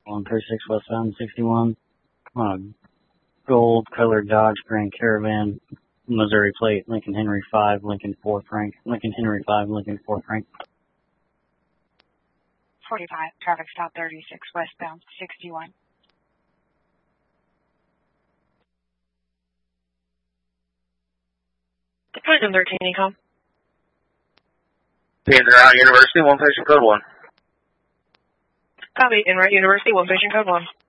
136 westbound 61. Gold colored Dodge Grand Caravan, Missouri plate, Lincoln Henry 5, Lincoln 4 Frank, Lincoln Henry 5, Lincoln 4 Frank. 45, traffic stop 36 westbound 61. Deployment 13, Ecom. Route University, 1 patient code 1. Copy, en route University, 1 patient code 1.